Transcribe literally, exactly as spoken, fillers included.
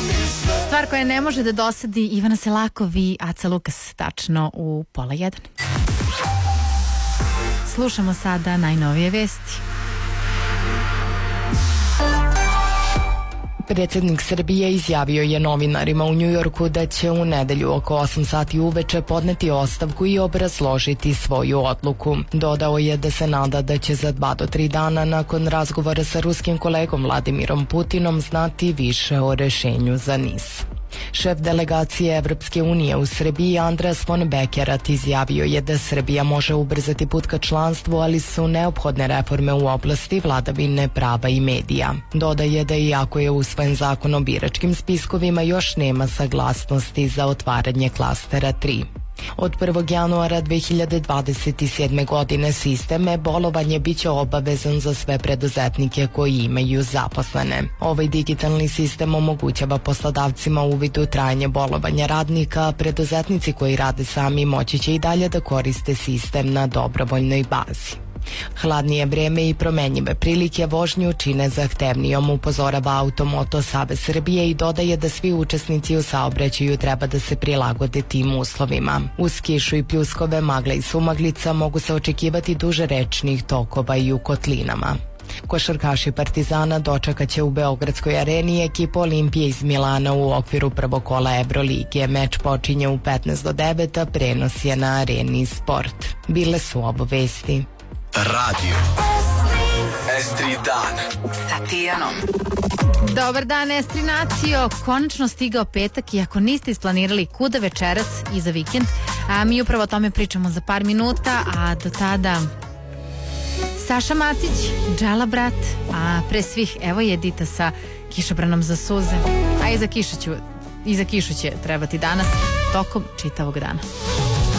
Stvar koja ne može da dosadi Ivana Selakov i Aca Lukas tačno u pola jedan. Slušamo sada najnovije vesti. Predsjednik Srbije izjavio je novinarima u Njujorku da će u nedelju oko osam sati uveče podneti ostavku i obrazložiti svoju odluku. Dodao je da se nada da će za dva do tri dana nakon razgovora sa ruskim kolegom Vladimirom Putinom znati više o rešenju za NIS. Šef delegacije Evropske unije u Srbiji Andreas von Bekerat izjavio je da Srbija može ubrzati put ka članstvu, ali su neophodne reforme u oblasti vladavine prava i medija. Dodaje da iako je usvojen zakon o biračkim spiskovima, još nema saglasnosti za otvaranje klastera tri. Od prvog januara dve hiljade dvadeset sedme. godine sistem e-bolovanje biće obavezan za sve preduzetnike koji imaju zaposlene. Ovaj digitalni sistem omogućava poslodavcima uvid u trajanje bolovanja radnika, a preduzetnici koji rade sami moći će i dalje da koriste sistem na dobrovoljnoj bazi. Hladnije vreme i promenjive prilike vožnju čine zahtevnijom, upozorava Automoto Savez Srbije i dodaje da svi učesnici u saobraćaju treba da se prilagode tim uslovima. Uz kišu i pljuskove, magle i sumaglica mogu se očekivati duže rečnih tokova i u kotlinama. Košarkaši Partizana dočekaće u Beogradskoj areni ekipu Olimpije iz Milana u okviru prvog kola Evrolige. Meč počinje u petnaest do devet, a prenos je na Areni Sport. Bile su ovo vesti. Radio Estri dan sa Tijanom. Dobar dan, Estri nacijo. Konačno stigao petak i ako niste isplanirali kuda večeras i za vikend, a mi upravo o tome pričamo za par minuta, a do tada Saša Matić, Džela brat, a pre svih evo je Edita sa Kišobranom za suze. A i za kišu ću, i za kišu će trebati danas tokom čitavog dana.